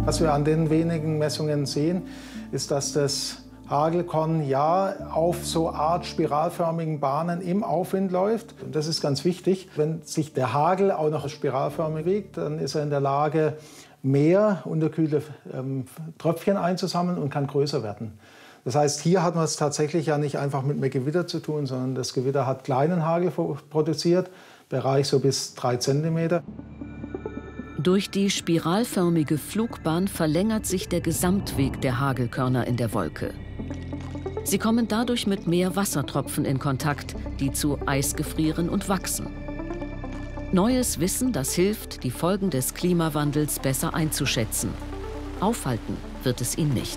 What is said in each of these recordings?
Was wir an den wenigen Messungen sehen, ist, dass das Hagelkorn ja auf so Art spiralförmigen Bahnen im Aufwind läuft. Und das ist ganz wichtig. Wenn sich der Hagel auch noch spiralförmig bewegt, dann ist er in der Lage, mehr unterkühlte Tröpfchen einzusammeln und kann größer werden. Das heißt, hier hat man es tatsächlich ja nicht einfach mit einem Gewitter zu tun, sondern das Gewitter hat kleinen Hagel produziert, Bereich so bis 3 cm. Durch die spiralförmige Flugbahn verlängert sich der Gesamtweg der Hagelkörner in der Wolke. Sie kommen dadurch mit mehr Wassertropfen in Kontakt, die zu Eis gefrieren und wachsen. Neues Wissen, das hilft, die Folgen des Klimawandels besser einzuschätzen. Aufhalten wird es ihn nicht.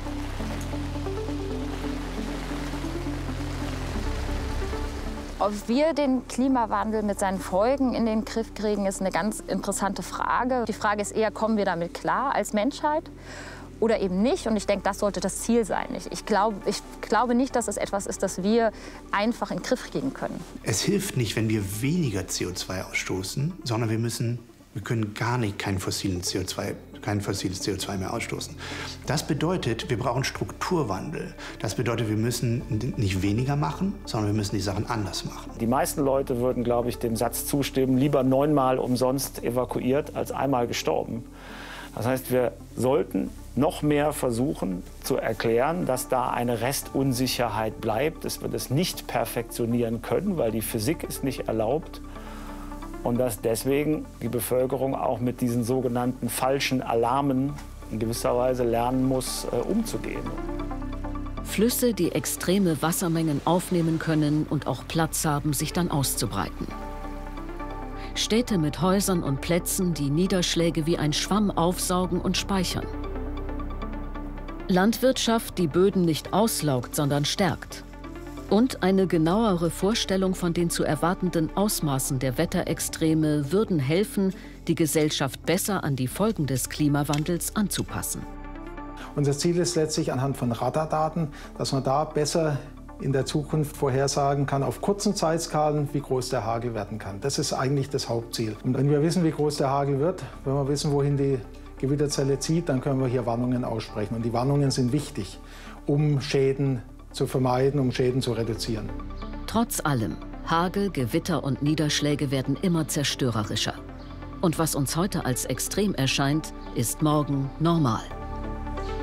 Ob wir den Klimawandel mit seinen Folgen in den Griff kriegen, ist eine ganz interessante Frage. Die Frage ist eher, kommen wir damit klar als Menschheit oder eben nicht? Und ich denke, das sollte das Ziel sein. Ich glaube nicht, dass es etwas ist, das wir einfach in den Griff kriegen können. Es hilft nicht, wenn wir weniger CO2 ausstoßen, sondern wir können gar nicht kein fossiles CO2 mehr ausstoßen. Das bedeutet, wir brauchen Strukturwandel. Das bedeutet, wir müssen nicht weniger machen, sondern wir müssen die Sachen anders machen. Die meisten Leute würden, glaube ich, dem Satz zustimmen, lieber 9-mal umsonst evakuiert als einmal gestorben. Das heißt, wir sollten noch mehr versuchen zu erklären, dass da eine Restunsicherheit bleibt, dass wir das nicht perfektionieren können, weil die Physik es nicht erlaubt. Und dass deswegen die Bevölkerung auch mit diesen sogenannten falschen Alarmen in gewisser Weise lernen muss, umzugehen. Flüsse, die extreme Wassermengen aufnehmen können und auch Platz haben, sich dann auszubreiten. Städte mit Häusern und Plätzen, die Niederschläge wie ein Schwamm aufsaugen und speichern. Landwirtschaft, die Böden nicht auslaugt, sondern stärkt. Und eine genauere Vorstellung von den zu erwartenden Ausmaßen der Wetterextreme würden helfen, die Gesellschaft besser an die Folgen des Klimawandels anzupassen. Unser Ziel ist letztlich anhand von Radardaten, dass man da besser in der Zukunft vorhersagen kann, auf kurzen Zeitskalen, wie groß der Hagel werden kann. Das ist eigentlich das Hauptziel. Und wenn wir wissen, wie groß der Hagel wird, wenn wir wissen, wohin die Gewitterzelle zieht, dann können wir hier Warnungen aussprechen. Und die Warnungen sind wichtig, um Schäden zu vermeiden, um Schäden zu reduzieren. Trotz allem, Hagel, Gewitter und Niederschläge werden immer zerstörerischer. Und was uns heute als extrem erscheint, ist morgen normal.